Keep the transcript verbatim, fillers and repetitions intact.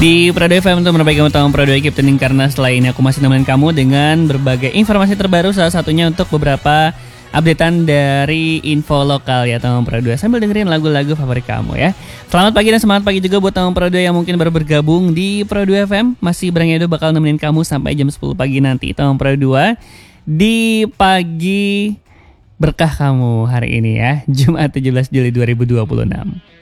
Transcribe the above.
Di Prado F M untuk berbagi kamu tahu Prado Captain, karena setelah ini aku masih nemenin kamu dengan berbagai informasi terbaru, salah satunya untuk beberapa updatean dari info lokal ya teman Prado, sambil dengerin lagu-lagu favorit kamu ya. Selamat pagi dan semangat pagi juga buat teman Prado yang mungkin baru bergabung di Prado F M. Masih Bang Edo bakal nemenin kamu sampai jam sepuluh pagi nanti teman Prado di pagi berkah kamu hari ini ya, Jumat tujuh belas Juli dua ribu dua puluh enam.